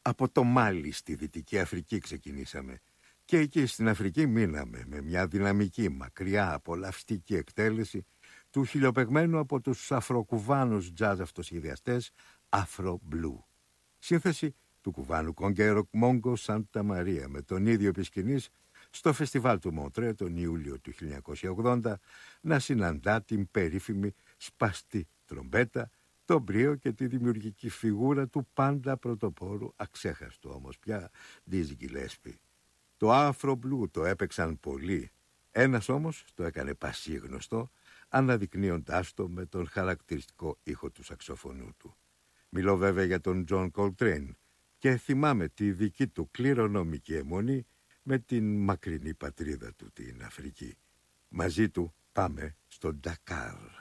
Από το Μάλι στη Δυτική Αφρική ξεκινήσαμε και εκεί στην Αφρική μείναμε με μια δυναμική, μακριά, απολαυστική εκτέλεση του χιλιοπαιγμένου από τους αφροκουβάνους τζάζ αυτοσχεδιαστές Afro Blue. Σύνθεση του κουβάνου Κονγκέρο Μόγκο Σάντα Μαρία με τον ίδιο επισκηνής στο φεστιβάλ του Μοντρέ τον Ιούλιο του 1980 να συναντά την περίφημη σπαστή τρομπέτα, τον μπρίο και τη δημιουργική φιγούρα του πάντα πρωτοπόρου, αξέχαστου όμως πια, Dizzy Gillespie. Το Afro Blue το έπαιξαν πολλοί, ένας όμως το έκανε πασίγνωστο, αναδεικνύοντάς το με τον χαρακτηριστικό ήχο του σαξοφωνού του. Μιλώ βέβαια για τον John Coltrane και θυμάμαι τη δική του κληρονομική αιμονή με την μακρινή πατρίδα του, την Αφρική. Μαζί του πάμε στο Ντακάρ.